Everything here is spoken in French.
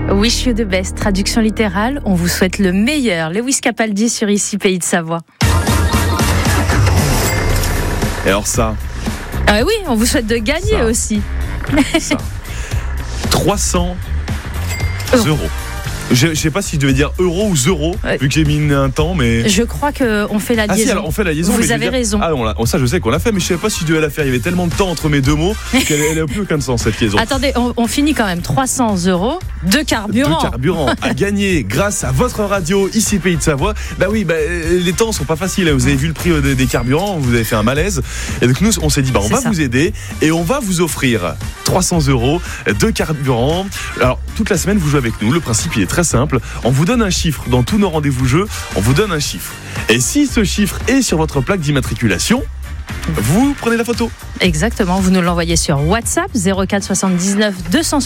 Wish you the best, traduction littérale, on vous souhaite le meilleur. Lewis Capaldi sur Ici Pays de Savoie. Et alors ça, Ah oui, on vous souhaite de gagner Ça. aussi. ça. 300 euros. Je sais pas si je devais dire euros ou euros, Ouais. vu que j'ai mis un temps, mais... Je crois qu'on fait la liaison. Ah si, alors on fait la liaison. mais Vous je veux avez dire- raison. Ah, ça je sais qu'on l'a fait, mais je savais pas si je devais la faire. Il y avait tellement de temps entre mes deux mots qu'elle n'a plus aucun sens, cette liaison. Attendez, on finit quand même 300 € de carburant. De carburant à gagner grâce à votre radio ici Pays de Savoie. Bah oui, les temps sont pas faciles. Vous avez vu le prix des carburants, vous avez fait un malaise. Et donc nous, on s'est dit, on C'est va ça. vous aider et on va vous offrir 300 € de carburant. Alors toute la semaine, vous jouez avec nous. Le principe, il est très simple. On vous donne un chiffre dans tous nos rendez-vous jeux. On vous donne un chiffre. Et si ce chiffre est sur votre plaque d'immatriculation, vous prenez la photo. Exactement, vous nous l'envoyez sur WhatsApp 04 79 200